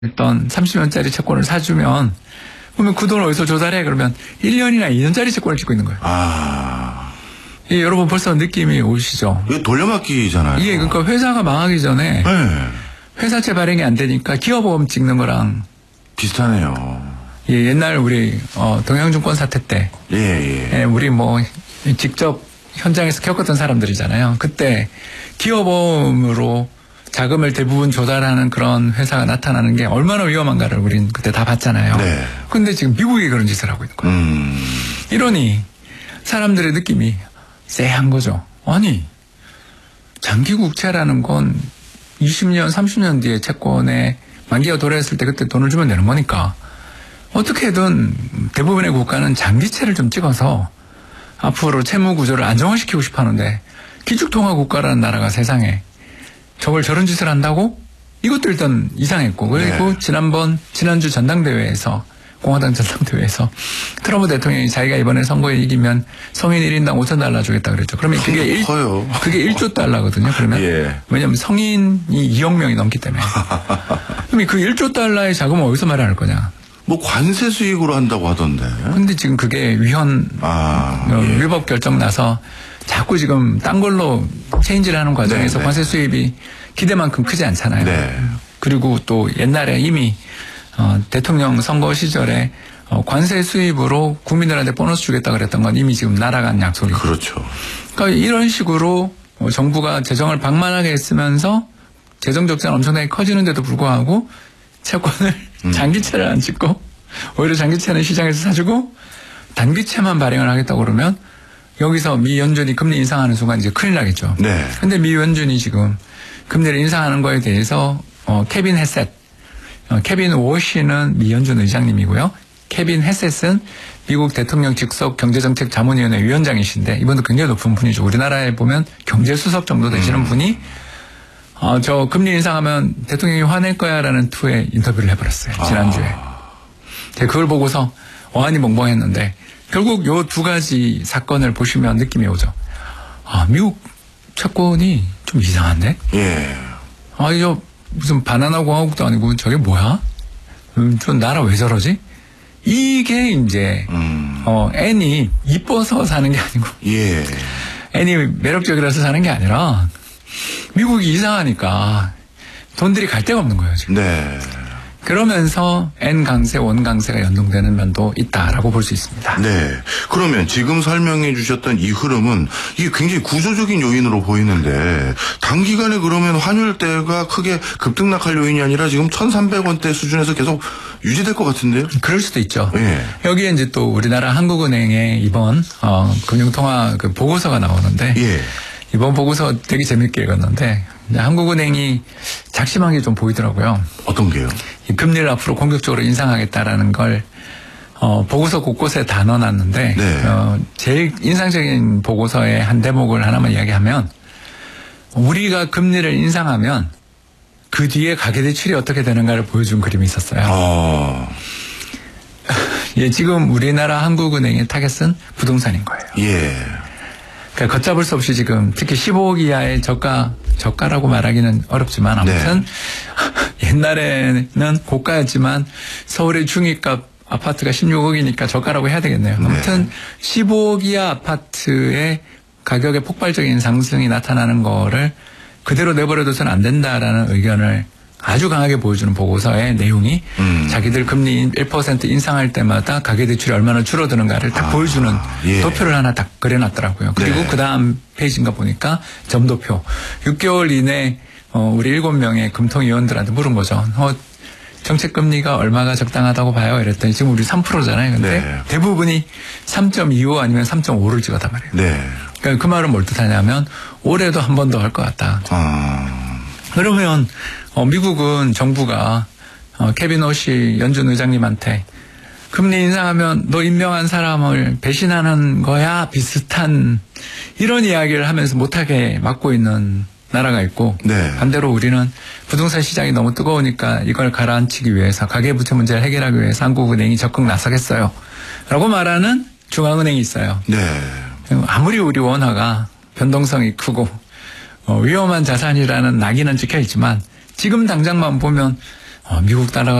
어떤 30년짜리 채권을 사주면 그러면 그 돈을 어디서 조달해? 그러면 1년이나 2년짜리 채권을 찍고 있는 거예요. 예, 여러분 벌써 느낌이 오시죠? 이거 돌려막기잖아요. 이게 그러니까 회사가 망하기 전에 네. 회사채 발행이 안 되니까 기업보험 찍는 거랑 비슷하네요. 예, 옛날 우리 동양증권 사태 때 예, 우리 뭐 직접 현장에서 겪었던 사람들이잖아요. 그때 기업보험으로 자금을 대부분 조달하는 그런 회사가 나타나는 게 얼마나 위험한가를 우린 그때 다 봤잖아요. 네. 근데 지금 미국이 그런 짓을 하고 있는 거예요. 이러니 사람들의 느낌이 쎄한 거죠. 아니, 장기 국채라는 건 20년, 30년 뒤에 채권에 만기가 도래했을 때 그때 돈을 주면 되는 거니까 어떻게든 대부분의 국가는 장기채를 좀 찍어서 앞으로 채무 구조를 안정화시키고 싶어 하는데 기축통화 국가라는 나라가 세상에 저걸 저런 짓을 한다고? 이것도 일단 이상했고 그리고 네. 지난주 전당대회에서 공화당 전당대회에서 트럼프 대통령이 자기가 이번에 선거에 이기면 성인 1인당 $5,000 주겠다 그랬죠. 그러면 그게 커요. 그게 1조 달러거든요. 그러면 예. 왜냐하면 성인이 2억 명이 넘기 때문에. 그럼 그 1조 달러의 자금은 어디서 마련할 거냐? 뭐 관세 수익으로 한다고 하던데. 근데 지금 그게 위법 결정 나서 자꾸 지금 딴 걸로 체인지를 하는 과정에서 네, 관세 수입이 기대만큼 크지 않잖아요. 네. 그리고 또 옛날에 이미 대통령 선거 시절에 관세 수입으로 국민들한테 보너스 주겠다 그랬던 건 이미 지금 날아간 약속이고. 그렇죠. 그러니까 이런 식으로 정부가 재정을 방만하게 했으면서 재정 적자는 엄청나게 커지는데도 불구하고 채권을 장기채를 안 찍고 오히려 장기채는 시장에서 사주고 단기채만 발행을 하겠다고 그러면 여기서 미 연준이 금리 인상하는 순간 이제 큰일 나겠죠. 네. 근데 미 연준이 지금 금리를 인상하는 거에 대해서 케빈 헤셋, 케빈 워시는 미 연준 의장님이고요. 케빈 헤셋은 미국 대통령 직속 경제정책 자문위원회 위원장이신데 이분도 굉장히 높은 분이죠. 우리나라에 보면 경제수석 정도 되시는 분이 저 금리 인상하면 대통령이 화낼 거야라는 투에 인터뷰를 해버렸어요. 지난주에. 그걸 보고서 어안이 멍멍했는데 결국 요 두 가지 사건을 보시면 느낌이 오죠. 미국 채권이 좀 이상한데? 예. 이거 무슨 바나나 공화국도 아니고 저게 뭐야? 저 나라 왜 저러지? 이게 이제 N이 이뻐서 사는 게 아니고 예. N이 매력적이라서 사는 게 아니라 미국이 이상하니까 돈들이 갈 데가 없는 거예요, 지금. 네. 그러면서 N 강세, 원 강세가 연동되는 면도 있다라고 볼 수 있습니다. 네. 그러면 지금 설명해 주셨던 이 흐름은 이게 굉장히 구조적인 요인으로 보이는데 단기간에 그러면 환율대가 크게 급등락할 요인이 아니라 지금 1,300원대 수준에서 계속 유지될 것 같은데요? 그럴 수도 있죠. 예. 여기에 이제 또 우리나라 한국은행의 이번 금융통화 그 보고서가 나오는데 예. 이번 보고서 되게 재밌게 읽었는데 한국은행이 작심한 게 좀 보이더라고요. 어떤 게요? 이 금리를 앞으로 공격적으로 인상하겠다라는 걸 보고서 곳곳에 다 넣어놨는데 네. 제일 인상적인 보고서의 한 대목을 하나만 이야기하면 우리가 금리를 인상하면 그 뒤에 가계대출이 어떻게 되는가를 보여준 그림이 있었어요. 예, 지금 우리나라 한국은행의 타겟은 부동산인 거예요. 예. 그러니까 걷잡을 수 없이 지금 특히 15억 이하의 저가라고 말하기는 어렵지만 아무튼 옛날에는 고가였지만 서울의 중위값 아파트가 16억이니까 저가라고 해야 되겠네요. 아무튼 15억 이하 아파트의 가격의 폭발적인 상승이 나타나는 거를 그대로 내버려둬서는 안 된다라는 의견을 아주 강하게 보여주는 보고서의 내용이 자기들 금리 1% 인상할 때마다 가계대출이 얼마나 줄어드는가를 딱 보여주는 도표를 하나 딱 그려놨더라고요. 그리고 그 다음 페이지인가 보니까 점도표. 6개월 이내 우리 7명의 금통위원들한테 물은 거죠. 정책금리가 얼마가 적당하다고 봐요? 이랬더니 지금 우리 3%잖아요. 근데 대부분이 3.25 아니면 3.5를 찍었단 말이에요. 네. 그러니까 그 말은 뭘 뜻하냐면 올해도 한 번 더 할 것 같다. 그러면 미국은 정부가 케빈 호시 연준 의장님한테 금리 인상하면 너 임명한 사람을 배신하는 거야 비슷한 이런 이야기를 하면서 못하게 막고 있는 나라가 있고 반대로 우리는 부동산 시장이 너무 뜨거우니까 이걸 가라앉히기 위해서 가계부채 문제를 해결하기 위해서 한국은행이 적극 나서겠어요 라고 말하는 중앙은행이 있어요. 아무리 우리 원화가 변동성이 크고 위험한 자산이라는 낙인은 찍혀있지만 지금 당장만 보면 미국 달러가